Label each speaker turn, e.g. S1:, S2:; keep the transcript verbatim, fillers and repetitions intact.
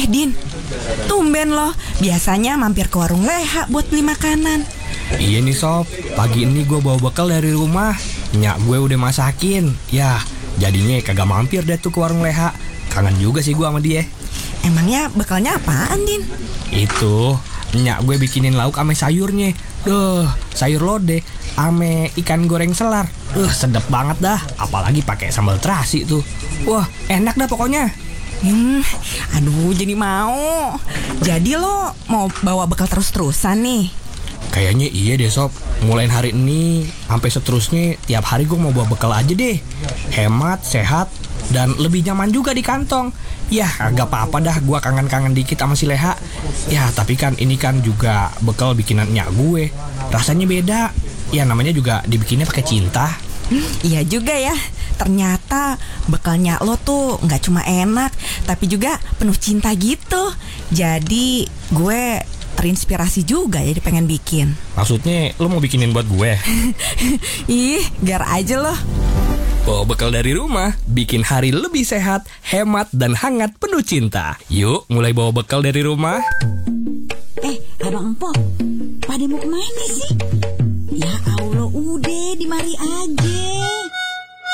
S1: Eh Din, tumben loh, biasanya mampir ke warung Leha buat beli makanan.
S2: Iya nih sob, pagi ini gue bawa bekal dari rumah. Nyak gue udah masakin. Ya, jadinya kagak mampir deh tuh ke warung Leha. Kangen juga sih gue sama dia.
S1: Emangnya bekalnya apaan, Din?
S2: Itu, nyak gue bikinin lauk ame sayurnya. Duh, sayur lodeh ame ikan goreng selar. Duh, sedep banget dah. Apalagi pakai sambal terasi tuh. Wah, enak dah pokoknya.
S1: Hmm, aduh jadi mau. Jadi lo mau bawa bekal terus-terusan nih?
S2: Kayaknya iya deh sob. Mulai hari ini sampai seterusnya tiap hari gue mau bawa bekal aja deh. Hemat, sehat, dan lebih nyaman juga di kantong. Ya agak apa-apa dah, gue kangen-kangen dikit sama si Leha. Ya tapi kan ini kan juga bekal bikinan nyak gue. Rasanya beda. Ya namanya juga dibikinnya pakai cinta.
S1: hmm, Iya juga ya. Ternyata bekalnya lo tuh gak cuma enak, tapi juga penuh cinta gitu. Jadi gue terinspirasi juga jadi pengen bikin.
S2: Maksudnya lo mau bikinin buat gue?
S1: Ih, biar aja loh.
S2: Bawa bekal dari rumah, bikin hari lebih sehat, hemat, dan hangat penuh cinta. Yuk, mulai bawa bekal dari rumah.
S3: Eh, Abang Empok, pada mau kemana sih? Ya Allah, udah di mari aja.